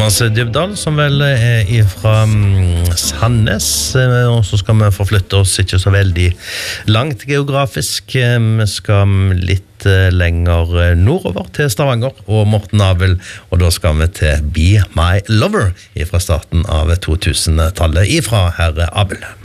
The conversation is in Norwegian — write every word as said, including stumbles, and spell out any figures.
Thomas Dybdahl, som vel er fra Sandnes, og så skal vi forflytte oss ikke så veldig langt geografisk. Vi skal litt lenger nordover til Stavanger og Morten Abel, og da skal vi til Be My Lover fra starten av to tusen-tallet ifra herre Abel.